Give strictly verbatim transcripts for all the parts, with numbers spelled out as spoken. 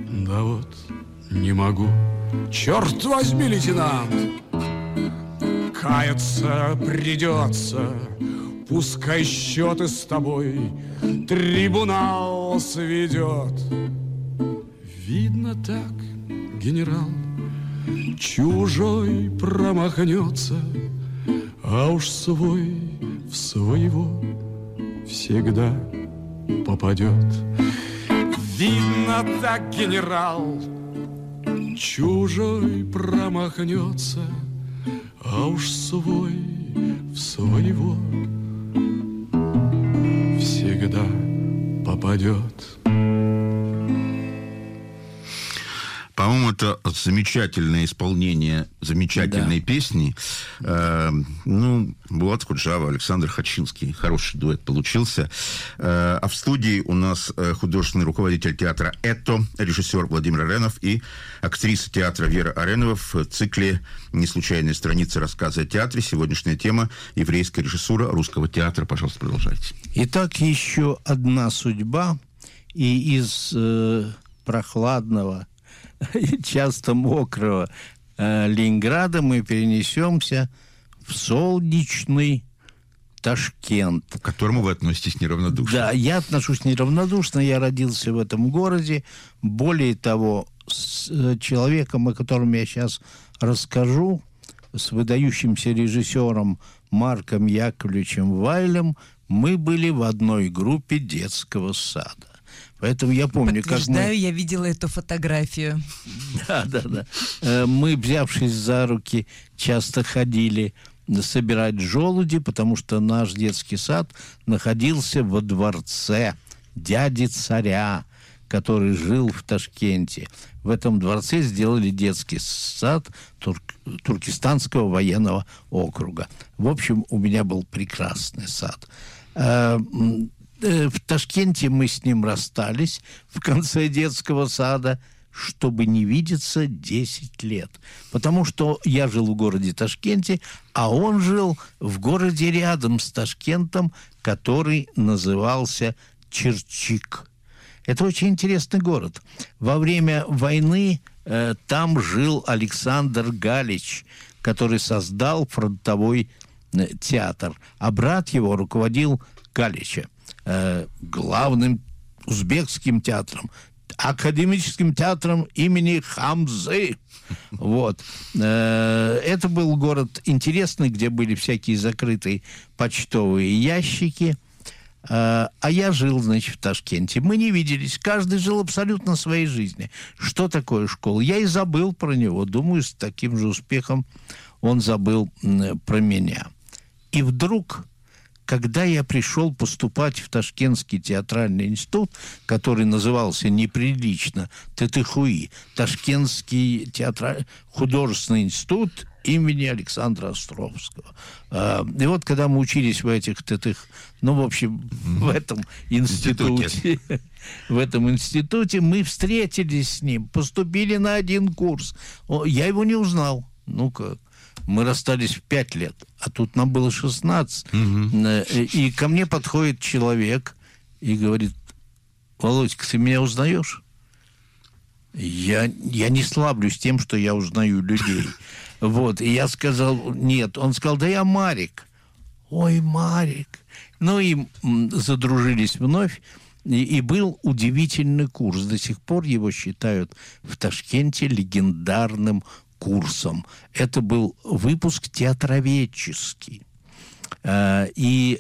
Да вот, не могу. Черт возьми, лейтенант, каяться придется. Пускай счеты с тобой трибунал сведет. Видно так, генерал, чужой промахнется, а уж свой в своего всегда попадет. Видно так, генерал, чужой промахнется, а уж свой в своего всегда попадет. По-моему, это замечательное исполнение замечательной да. песни. Э, ну, Булат Куджава, Александр Хачинский. Хороший дуэт получился. Э, а в студии у нас художественный руководитель театра «Это», режиссер Владимир Аренов и актриса театра Вера Аренова в цикле «Неслучайные страницы рассказа о театре». Сегодняшняя тема – еврейская режиссура русского театра. Пожалуйста, продолжайте. Итак, еще одна судьба. И из э, прохладного, часто мокрого э, Ленинграда мы перенесемся в солнечный Ташкент. К которому вы относитесь неравнодушно. Да, я отношусь неравнодушно. Я родился в этом городе. Более того, с э, человеком, о котором я сейчас расскажу, с выдающимся режиссером Марком Яковлевичем Вайлем, мы были в одной группе детского сада. Поэтому я помню, как мы... Подтверждаю, я видела эту фотографию. Да, да, да. Мы, взявшись за руки, часто ходили собирать желуди, потому что наш детский сад находился во дворце дяди царя, который жил в Ташкенте. В этом дворце сделали детский сад Тур... Туркестанского военного округа. В общем, у меня был прекрасный сад. В Ташкенте мы с ним расстались в конце детского сада, чтобы не видеться десять лет. Потому что я жил в городе Ташкенте, а он жил в городе рядом с Ташкентом, который назывался Черчик. Это очень интересный город. Во время войны э, там жил Александр Галич, который создал фронтовой э, театр. А брат его руководил Галича. Главным узбекским театром, академическим театром имени Хамзы. Вот. Это был город интересный, где были всякие закрытые почтовые ящики. А я жил, значит, в Ташкенте. Мы не виделись. Каждый жил абсолютно своей жизнью. Что такое школа? Я и забыл про него. Думаю, с таким же успехом он забыл про меня. И вдруг... Когда я пришел поступать в Ташкентский театральный институт, который назывался неприлично ТТХУИ, Ташкентский театр... художественный институт имени Александра Островского. И вот когда мы учились в этих ТТХ, ну, в общем, в этом институте, в этом институте мы встретились с ним, поступили на один курс. Я его не узнал. Ну как? Мы расстались в пять лет, а тут нам было шестнадцать. Угу. И ко мне подходит человек и говорит: Володька, ты меня узнаешь? Я, я не славлюсь тем, что я узнаю людей. Вот. И я сказал: нет. Он сказал: да я Марик. Ой, Марик. Ну и задружились вновь. И, и был удивительный курс. До сих пор его считают в Ташкенте легендарным курсом. Это был выпуск театроведческий. И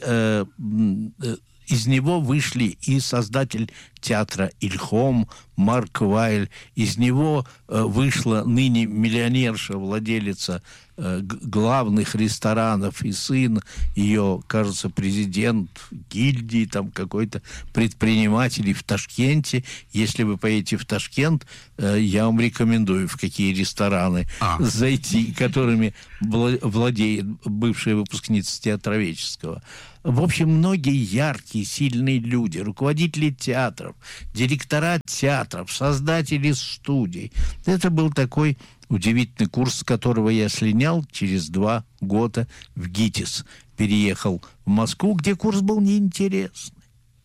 из него вышли и создатель театра Ильхом Марк Вайль. Из него вышла ныне миллионерша, владелица главных ресторанов, и сын ее, кажется, президент гильдии, там какой-то предприниматель в Ташкенте. Если вы поедете в Ташкент, я вам рекомендую, в какие рестораны а. зайти, которыми владеет бывшая выпускница театроведческого. В общем, многие яркие, сильные люди, руководители театров, директора театров, создатели студий. Это был такой удивительный курс, с которого я слинял через два года в ГИТИС. Переехал в Москву, где курс был неинтересный.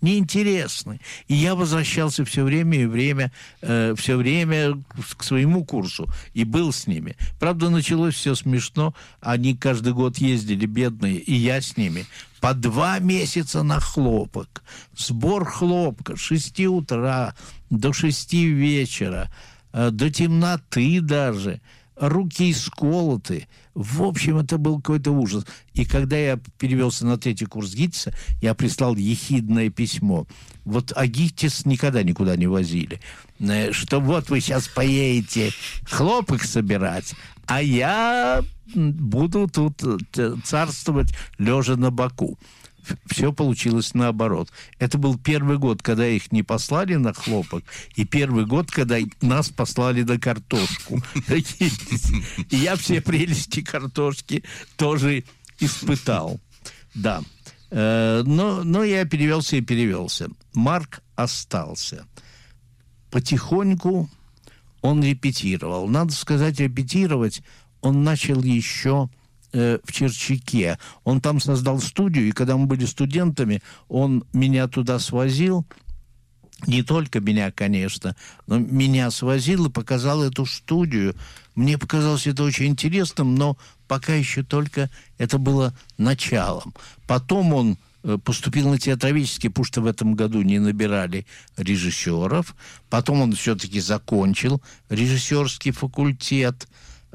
неинтересны. И я возвращался все время и время, э, все время к своему курсу и был с ними. Правда, началось все смешно. Они каждый год ездили, бедные, и я с ними. По два месяца на хлопок. Сбор хлопка с шести утра до шести вечера, э, до темноты даже. Руки исколоты. В общем, это был какой-то ужас. И когда я перевелся на третий курс ГИТИСа, я прислал ехидное письмо. Вот а ГИТИС никогда никуда не возили. Что вот вы сейчас поедете хлопок собирать, а я буду тут царствовать лежа на боку. Все получилось наоборот. Это был первый год, когда их не послали на хлопок, и первый год, когда нас послали на картошку. И я все прелести картошки тоже испытал. Да. Но, но я перевелся и перевелся. Марк остался. Потихоньку он репетировал. Надо сказать, репетировать он начал еще в Черчаке. Он там создал студию, и когда мы были студентами, он меня туда свозил. Не только меня, конечно, но меня свозил и показал эту студию. Мне показалось это очень интересным, но пока еще только это было началом. Потом он поступил на театроведческий, потому что в этом году не набирали режиссеров. Потом он все-таки закончил режиссерский факультет.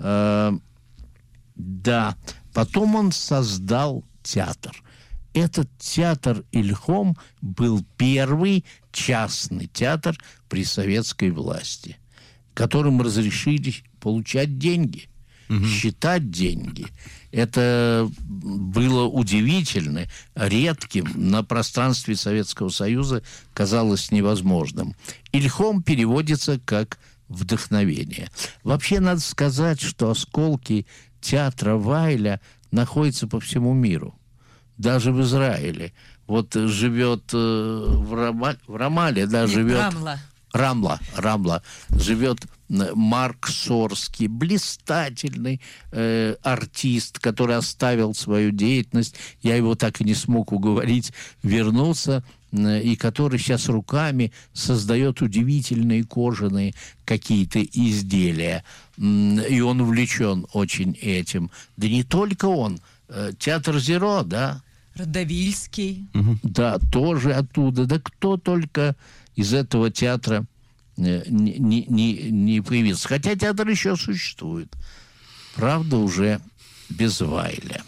Да, потом он создал театр. Этот театр Ильхом был первый частный театр при советской власти, которым разрешили получать деньги, угу. считать деньги. Это было удивительно, редким, на пространстве Советского Союза казалось невозможным. Ильхом переводится как «вдохновение». Вообще, надо сказать, что осколки театра Вайля находится по всему миру, даже в Израиле. Вот живет э, в, Рама, в Рамале, да, Нет, живет... Рамла. Рамла, Рамла. Живет Марк Сорский, блистательный э, артист, который оставил свою деятельность. Я его так и не смог уговорить вернуться, э, и который сейчас руками создает удивительные кожаные какие-то изделия. И он увлечен очень этим. Да не только он. Театр Зеро, да? Радовильский. Угу. Да, тоже оттуда. Да кто только из этого театра не, не, не, не появился. Хотя театр еще существует. Правда, уже без Вайля.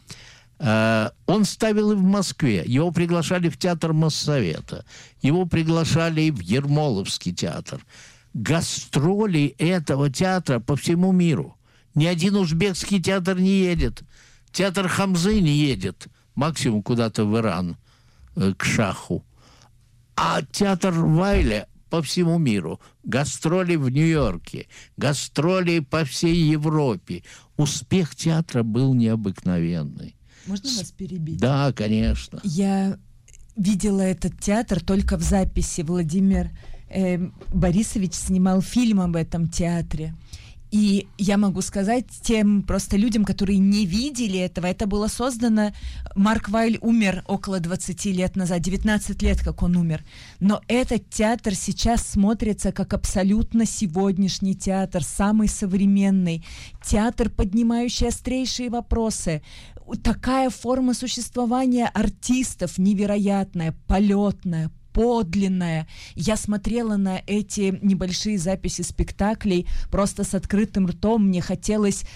А, он ставил и в Москве. Его приглашали в театр Моссовета. Его приглашали и в Ермоловский театр. Гастроли этого театра по всему миру. Ни один узбекский театр не едет. Театр Хамзы не едет. Максимум куда-то в Иран, э, к шаху. А театр Вайля по всему миру. Гастроли в Нью-Йорке. Гастроли по всей Европе. Успех театра был необыкновенный. Можно вас перебить? Да, конечно. Я видела этот театр только в записи. Владимир э, Борисович снимал фильм об этом театре. И я могу сказать тем просто людям, которые не видели этого, это было создано... Марк Вайль умер около двадцати лет назад, девятнадцать лет, как он умер. Но этот театр сейчас смотрится как абсолютно сегодняшний театр, самый современный. Театр, поднимающий острейшие вопросы. Такая форма существования артистов невероятная, полетная, подлинная. Я смотрела на эти небольшие записи спектаклей просто с открытым ртом. Мне хотелось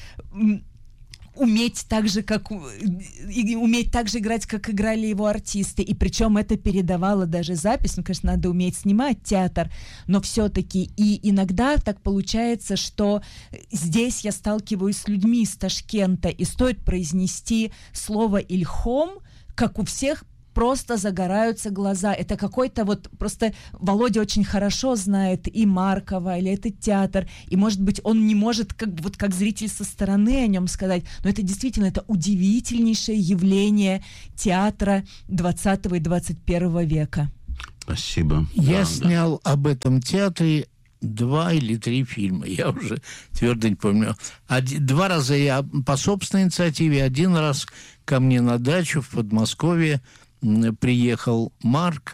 уметь так же, как уметь так же играть, как играли его артисты. И причем это передавала даже запись. Ну, конечно, надо уметь снимать театр, но все-таки. И иногда так получается, что здесь я сталкиваюсь с людьми из Ташкента, и стоит произнести слово «Ильхом», как у всех просто загораются глаза. Это какой-то вот... Просто Володя очень хорошо знает и Маркова, или этот театр, и, может быть, он не может как, вот как зритель со стороны о нем сказать, но это действительно это удивительнейшее явление театра двадцатого и двадцать первого века. Спасибо. Я да, снял да. об этом театре два или три фильма, я уже твердо не помню. Один, два раза я по собственной инициативе, один раз ко мне на дачу в Подмосковье приехал Марк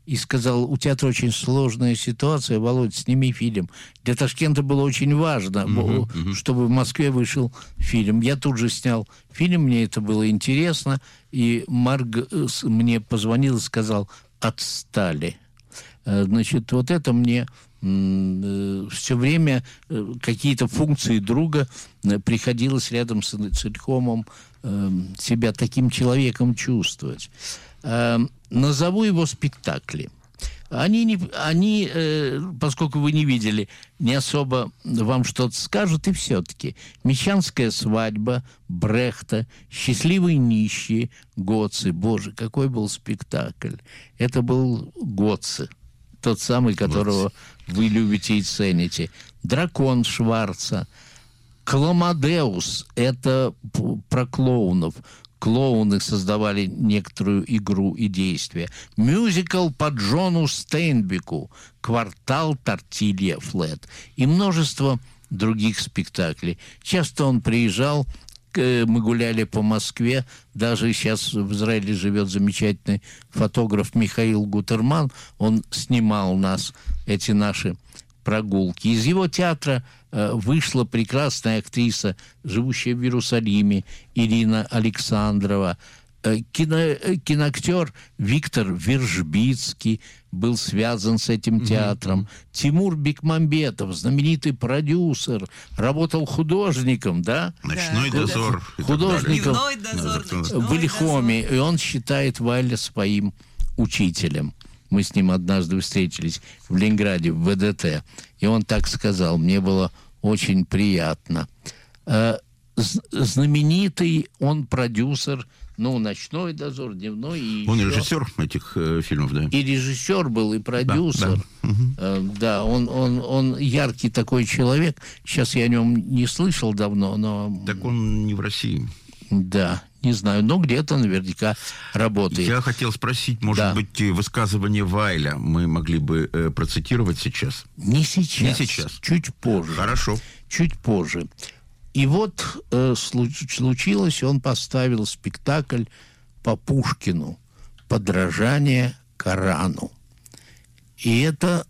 и сказал: у театра очень сложная ситуация, Володь, сними фильм. Для Ташкента было очень важно, uh-huh, uh-huh. чтобы в Москве вышел фильм. Я тут же снял фильм, мне это было интересно, и Марк мне позвонил и сказал: отстали. Значит, вот это мне все время какие-то функции друга, приходилось рядом с Ильхомом себя таким человеком чувствовать. Назову его спектакли. Они, не, они э, поскольку вы не видели, не особо вам что-то скажут, и все-таки «Мещанская свадьба» Брехта, «Счастливые нищие» Гоци. Боже, какой был спектакль! Это был Гоци, тот самый, которого Гоци вы любите и цените. «Дракон» Шварца, «Кламадеус» — это про клоунов. Клоуны создавали некоторую игру и действие. Мюзикл по Джону Стейнбеку, «Квартал Тортилья Флет» и множество других спектаклей. Часто он приезжал, мы гуляли по Москве, даже сейчас в Израиле живет замечательный фотограф Михаил Гутерман, он снимал нас, эти наши прогулки. Из его театра э, вышла прекрасная актриса, живущая в Иерусалиме, Ирина Александрова. Э, кино, э, киноактер Виктор Вержбицкий был связан с этим театром. Mm-hmm. Тимур Бекмамбетов, знаменитый продюсер, работал художником, да? «Ночной да, дозор». Художником дозор, в Ильхоме. И он считает Вайля своим учителем. Мы с ним однажды встретились в Ленинграде, в ВДТ. И он так сказал, мне было очень приятно. Знаменитый он продюсер, ну, «Ночной дозор», «Дневной». И он еще... режиссер этих э, фильмов, да? И режиссер был, и продюсер. Да, да. Угу. да он, он, он яркий такой человек. Сейчас я о нем не слышал давно, но... Так он не в России. Да, не знаю, но где-то наверняка работает. Я хотел спросить, может да. быть, высказывание Вайля мы могли бы э, процитировать сейчас? Не сейчас. Не сейчас. Чуть позже. Хорошо. Чуть позже. И вот э, случилось, он поставил спектакль по Пушкину «Подражание Корану». И это,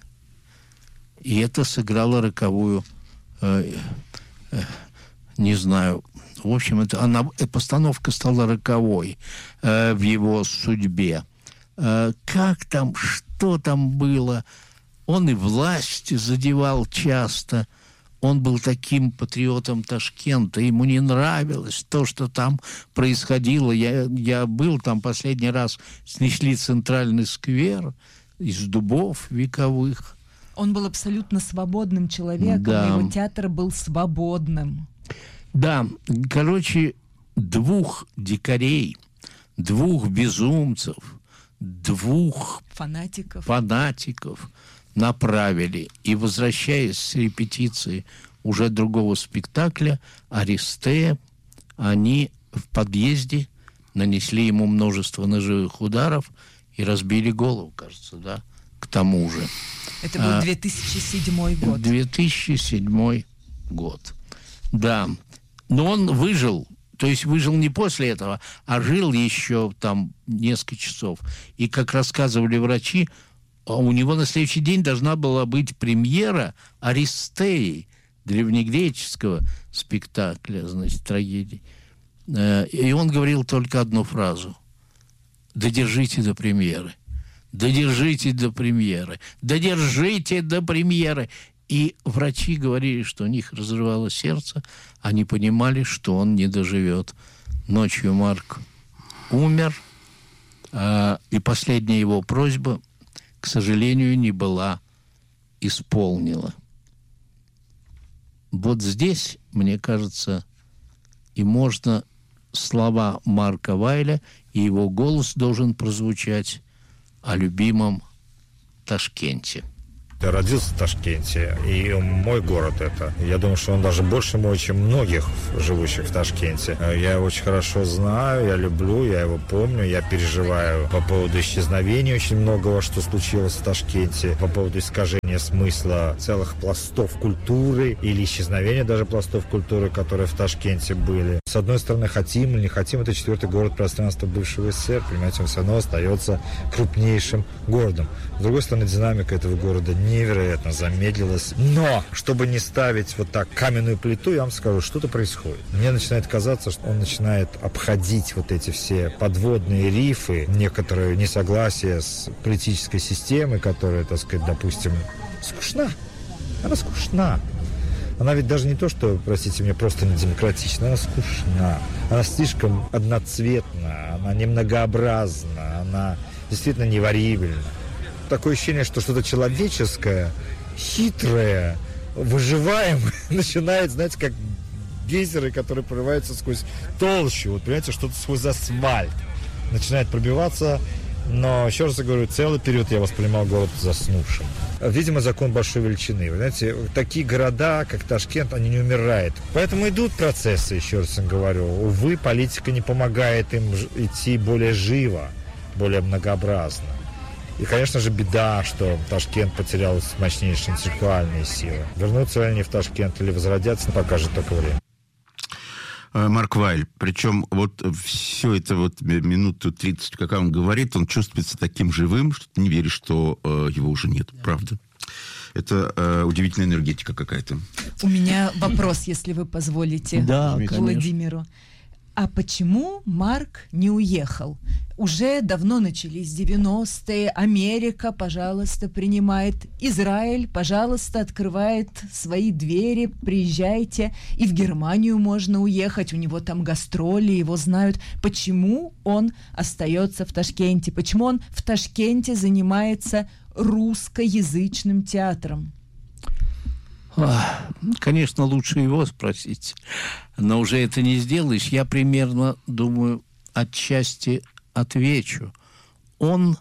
и это сыграло роковую, э, э, не знаю... В общем, это, она, постановка стала роковой э, в его судьбе. Э, как там, что там было? Он и власть задевал часто. Он был таким патриотом Ташкента. Ему не нравилось то, что там происходило. Я, я был там последний раз, снесли центральный сквер из дубов вековых. Он был абсолютно свободным человеком. Да. Его театр был свободным. Да, короче, двух дикарей, двух безумцев, двух фанатиков, фанатиков направили. И, возвращаясь с репетиции уже другого спектакля, Аристея, они в подъезде нанесли ему множество ножевых ударов и разбили голову, кажется, да, к тому же. Это был две тысячи седьмой год. две тысячи седьмой год, да. Но он выжил, то есть выжил не после этого, а жил еще там несколько часов. И, как рассказывали врачи, у него на следующий день должна была быть премьера Аристеи, древнегреческого спектакля, значит, трагедии. И он говорил только одну фразу: «Додержите до премьеры, додержите до премьеры, додержите до премьеры». И врачи говорили, что у них разрывало сердце. Они понимали, что он не доживет. Ночью Марк умер, а, и последняя его просьба, к сожалению, не была исполнена. Вот здесь, мне кажется, и можно слова Марка Вайля, и его голос должен прозвучать о любимом Ташкенте. Я родился в Ташкенте, и мой город это. Я думаю, что он даже больше мой, чем многих живущих в Ташкенте. Я его очень хорошо знаю, я люблю, я его помню, я переживаю по поводу исчезновения очень многого, что случилось в Ташкенте, по поводу искажения смысла целых пластов культуры или исчезновения даже пластов культуры, которые в Ташкенте были. С одной стороны, хотим или не хотим, это четвертый город пространства бывшего СССР, понимаете, он все равно остается крупнейшим городом. С другой стороны, динамика этого города невероятно замедлилась. Но, чтобы не ставить вот так каменную плиту, я вам скажу, что-то происходит. Мне начинает казаться, что он начинает обходить вот эти все подводные рифы, некоторые несогласия с политической системой, которая, так сказать, допустим, скучна. Она скучна. Она ведь даже не то, что, простите меня, просто не демократична, она скучна. Она слишком одноцветна, она немногообразна, она действительно невариабельна. Такое ощущение, что что-то человеческое, хитрое, выживаемое начинает, знаете, как гейзеры, которые прорываются сквозь толщу. Вот, понимаете, что-то сквозь асфальт начинает пробиваться. Но, еще раз говорю, целый период я воспринимал город заснувшим. Видимо, закон большой величины. Вы знаете, такие города, как Ташкент, они не умирают. Поэтому идут процессы, еще раз говорю. Увы, политика не помогает им идти более живо, более многообразно. И, конечно же, беда, что Ташкент потерял мощнейшие интеллектуальные силы. Вернутся ли они в Ташкент или возродятся, покажет только время. Марк Вайль, причем вот все это вот минуту тридцать, как он говорит, он чувствуется таким живым, что ты не веришь, что э, его уже нет, да. Правда. Это э, удивительная энергетика какая-то. У меня вопрос, если вы позволите, да, к Владимиру. А почему Марк не уехал? Уже давно начались девяностые. Америка, пожалуйста, принимает. Израиль, пожалуйста, открывает свои двери. Приезжайте. И в Германию можно уехать. У него там гастроли, его знают. Почему он остается в Ташкенте? Почему он в Ташкенте занимается русскоязычным театром? Конечно, лучше его спросить, но уже это не сделаешь. Я примерно, думаю, отчасти отвечу. Он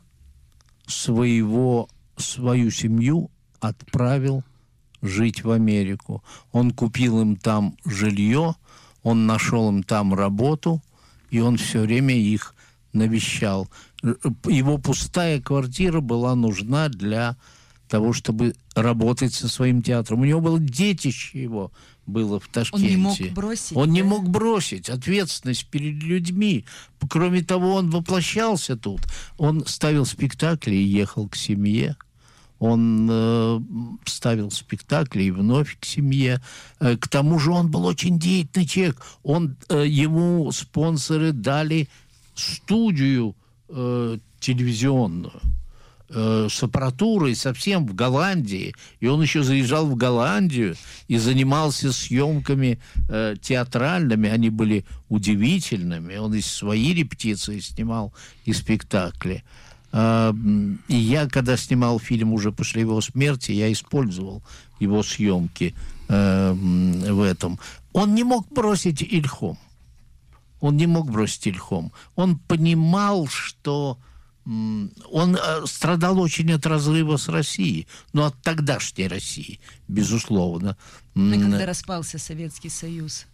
своего, свою семью отправил жить в Америку. Он купил им там жилье, он нашел им там работу, и он все время их навещал. Его пустая квартира была нужна для того, чтобы работать со своим театром. У него было детище его было в Ташкенте. Он не мог бросить. Он да? не мог бросить ответственность перед людьми. Кроме того, он воплощался тут. Он ставил спектакли и ехал к семье. Он э, ставил спектакли и вновь к семье. Э, к тому же он был очень деятельный человек. Он, э, ему спонсоры дали студию э, телевизионную с аппаратурой совсем в Голландии. И он еще заезжал в Голландию и занимался съемками э, театральными. Они были удивительными. Он и свои репетиции снимал, и спектакли. Э, и я, когда снимал фильм уже после его смерти, я использовал его съемки э, в этом. Он не мог бросить Ильхом. Он не мог бросить Ильхом. Он понимал, что он страдал очень от разрыва с Россией, но от тогдашней России, безусловно. Ну, когда распался Советский Союз.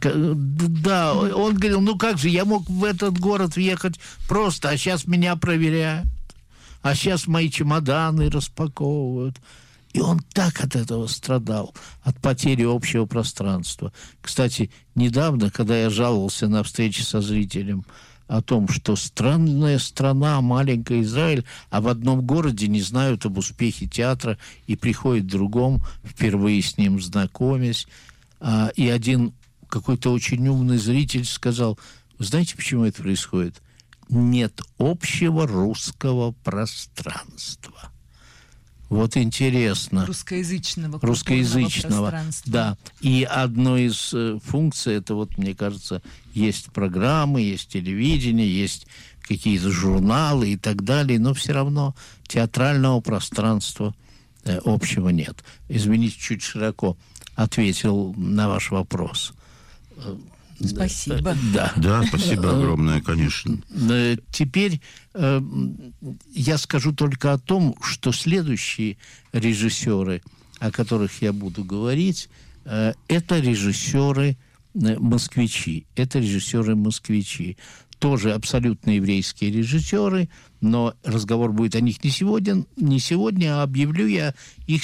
Да, он говорил, ну как же, я мог в этот город въехать просто, а сейчас меня проверяют, а сейчас мои чемоданы распаковывают. И он так от этого страдал, от потери общего пространства. Кстати, недавно, когда я жаловался на встрече со зрителем о том, что странная страна, маленькая Израиль, а в одном городе не знают об успехе театра и приходят в другом, впервые с ним знакомясь. А, и один какой-то очень умный зритель сказал, вы знаете, почему это происходит? Нет общего русского пространства. Вот интересно. Русскоязычного, Русскоязычного пространства. Да. И одной из э, функций, это вот, мне кажется, есть программы, есть телевидение, есть какие-то журналы и так далее, но все равно театрального пространства э, общего нет. Извините, чуть широко ответил на ваш вопрос. Спасибо. Да. Да, спасибо огромное, конечно. Э, Теперь э, я скажу только о том, что следующие режиссеры, о которых я буду говорить, э, это режиссеры э, москвичи. Это режиссеры москвичи. Тоже абсолютно еврейские режиссеры, но разговор будет о них не сегодня, не сегодня, а объявлю я их